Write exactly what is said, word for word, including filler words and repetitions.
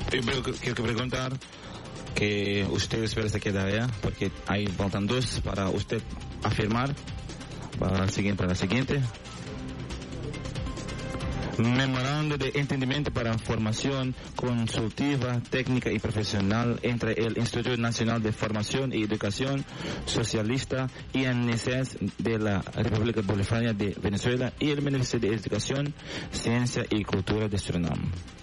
Yo quiero preguntar que usted espera se queda allá, porque ahí faltan dos para usted afirmar. Para la siguiente, para la siguiente. Memorando de entendimiento para formación consultiva, técnica y profesional entre el Instituto Nacional de Formación y Educación Socialista I N S S de la República Bolivariana de Venezuela y el Ministerio de Educación, Ciencia y Cultura de Surinam.